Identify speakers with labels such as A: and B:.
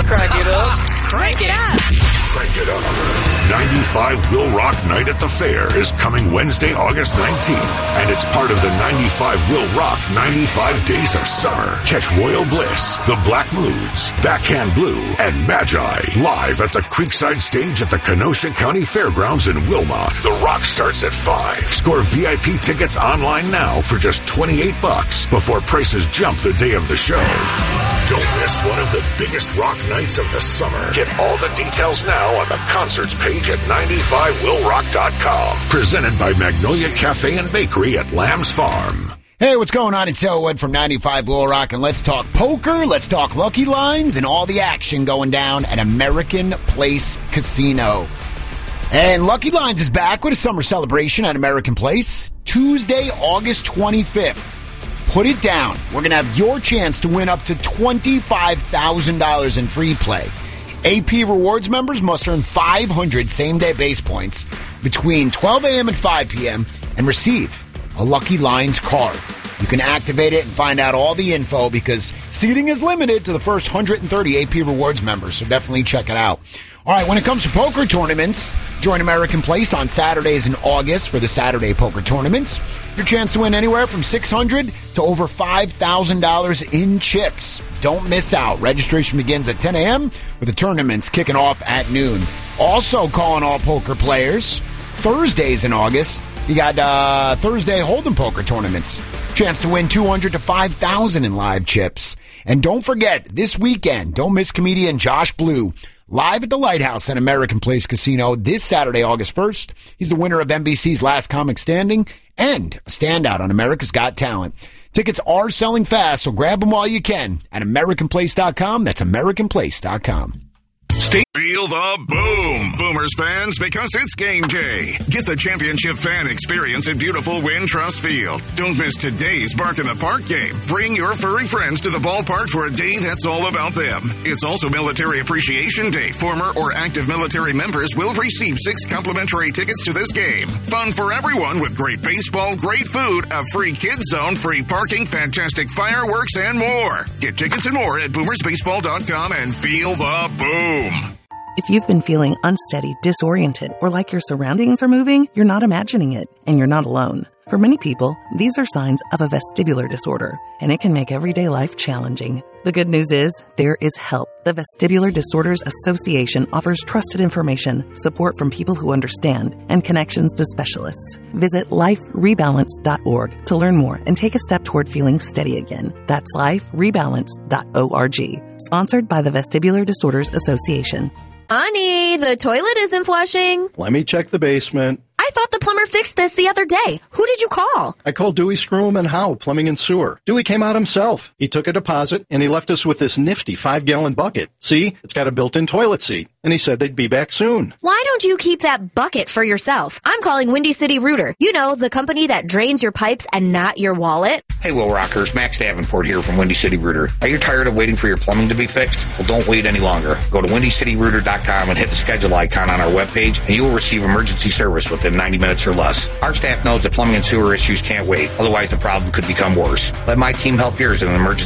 A: crank it up. Crank it up.
B: Crank it up. 95 Will Rock Night at the Fair is coming Wednesday, August 19th, and it's part of the 95 Will Rock 95 Days of Summer. Catch Royal Bliss, The Black Moods, Backhand Blue, and Magi live at the Creekside Stage at the Kenosha County Fairgrounds in Wilmot. The Rock starts at 5. Score VIP tickets online now for just $28 before prices jump the day of the show. Don't miss one of the biggest rock nights of the summer. Get all the details now on the concerts page at 95willrock.com. Presented by Magnolia Cafe and Bakery at Lamb's Farm.
C: Hey, what's going on? It's Elwood from 95 Will Rock, and let's talk poker, let's talk lucky lines, and all the action going down at American Place Casino. And Lucky Lines is back with a summer celebration at American Place, Tuesday, August 25th. Put it down. We're going to have your chance to win up to $25,000 in free play. AP Rewards members must earn 500 same-day base points between 12 a.m. and 5 p.m. and receive a Lucky Lines card. You can activate it and find out all the info because seating is limited to the first 130 AP Rewards members, so definitely check it out. All right, when it comes to poker tournaments, join American Place on Saturdays in August for the Saturday poker tournaments. Your chance to win anywhere from $600 to over $5,000 in chips. Don't miss out. Registration begins at 10 a.m. with the tournaments kicking off at noon. Also calling all poker players, Thursdays in August, you got Thursday Hold'em poker tournaments. Chance to win $200 to $5,000 in live chips. And don't forget, this weekend, don't miss comedian Josh Blue live at the Lighthouse at American Place Casino this Saturday, August 1st. He's the winner of NBC's Last Comic Standing and a standout on America's Got Talent. Tickets are selling fast, so grab them while you can at AmericanPlace.com. That's AmericanPlace.com.
D: Feel the boom, Boomers fans, because it's game day. Get the championship fan experience at beautiful Wintrust Field. Don't miss today's Bark in the Park game. Bring your furry friends to the ballpark for a day that's all about them. It's also Military Appreciation Day. Former or active military members will receive 6 complimentary tickets to this game. Fun for everyone with great baseball, great food, a free kids zone, free parking, fantastic fireworks, and more. Get tickets and more at boomersbaseball.com and feel the boom.
E: If you've been feeling unsteady, disoriented, or like your surroundings are moving, you're not imagining it, and you're not alone. For many people, these are signs of a vestibular disorder, and it can make everyday life challenging. The good news is, there is help. The Vestibular Disorders Association offers trusted information, support from people who understand, and connections to specialists. Visit liferebalance.org to learn more and take a step toward feeling steady again. That's liferebalance.org. Sponsored by the Vestibular Disorders Association.
F: Honey, the toilet isn't flushing.
G: Let me check the basement.
F: I thought the plumber fixed this the other day. Who did you call?
G: I called Dewey Screwham and Howe, Plumbing and Sewer. Dewey came out himself. He took a deposit, and he left us with this nifty 5-gallon bucket. See, it's got a built-in toilet seat. And he said they'd be back soon.
F: Why don't you keep that bucket for yourself? I'm calling Windy City Rooter. You know, the company that drains your pipes and not your wallet.
H: Hey, Will Rockers, Max Davenport here from Windy City Rooter. Are you tired of waiting for your plumbing to be fixed? Well, don't wait any longer. Go to WindyCityRooter.com and hit the schedule icon on our webpage, and you will receive emergency service within 90 minutes or less. Our staff knows that plumbing and sewer issues can't wait. Otherwise, the problem could become worse. Let my team help yours in an emergency